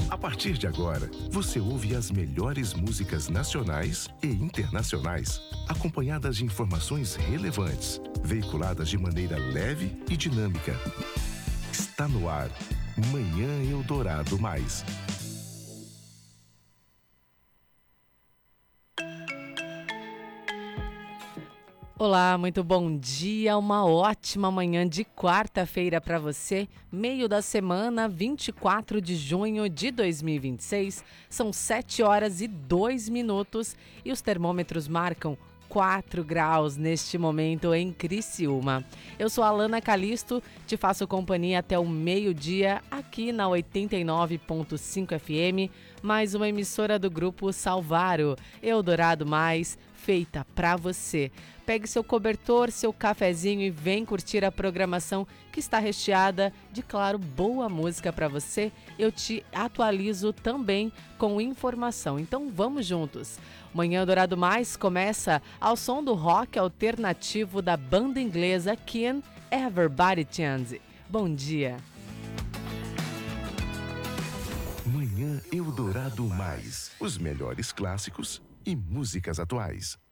A partir de agora, você ouve as melhores músicas nacionais e internacionais, acompanhadas de informações relevantes, veiculadas de maneira leve e dinâmica. Está no ar, Manhã Eldorado Mais. Olá, muito bom dia, uma ótima manhã de quarta-feira para você, meio da semana, 24 de junho de 2026, são 7 horas e 2 minutos e os termômetros marcam 4 graus neste momento em Criciúma. Eu sou a Alana Calisto, te faço companhia até o meio-dia aqui na 89.5 FM, mais uma emissora do Grupo Salvaro, Eldorado Mais, feita pra você. Pegue seu cobertor, seu cafezinho e vem curtir a programação que está recheada de, claro, boa música para você. Eu te atualizo também com informação. Então vamos juntos. Manhã Eldorado Mais começa ao som do rock alternativo da banda inglesa Can Everybody Chance. Bom dia. Manhã Eldorado Mais. Os melhores clássicos e músicas atuais.